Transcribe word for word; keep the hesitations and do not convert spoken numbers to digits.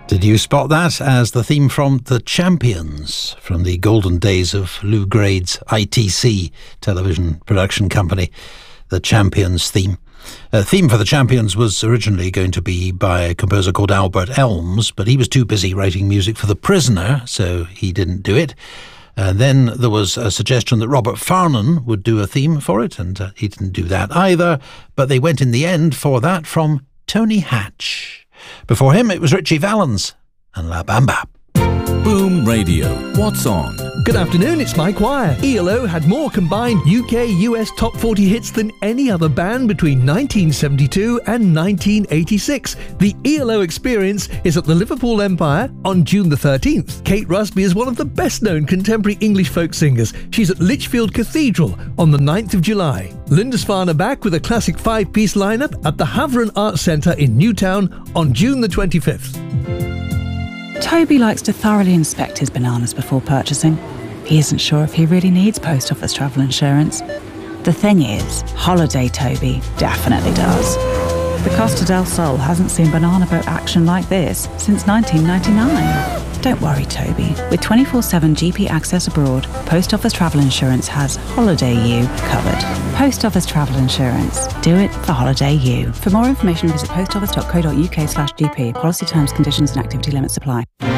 Did you spot that as the theme from The Champions, from the golden days of Lou Grade's I T C television production company? The Champions theme. A theme for The Champions was originally going to be by a composer called Albert Elms, but he was too busy writing music for The Prisoner, so he didn't do it. And then there was a suggestion that Robert Farnon would do a theme for it, and uh, he didn't do that either, but they went in the end for that from Tony Hatch. Before him, it was Richie Valens and La Bamba. Boom Radio. What's on? Good afternoon, it's Mike Wire. E L O had more combined U K U S top forty hits than any other band between nineteen seventy-two and nineteen eighty-six. The E L O Experience is at the Liverpool Empire on June the thirteenth. Kate Rusby is one of the best-known contemporary English folk singers. She's at Lichfield Cathedral on the ninth of July. Lindisfarne are back with a classic five-piece lineup at the Havron Arts Centre in Newtown on June the twenty-fifth. Toby likes to thoroughly inspect his bananas before purchasing. He isn't sure if he really needs post office travel insurance. The thing is, Holiday Toby definitely does. The Costa del Sol hasn't seen banana boat action like this since nineteen ninety-nine. Don't worry, Toby. With twenty-four seven G P access abroad, Post Office Travel Insurance has Holiday U covered. Post Office Travel Insurance. Do it for Holiday U. For more information, visit postoffice dot co dot uk slash GP. Policy terms, conditions and activity limits apply.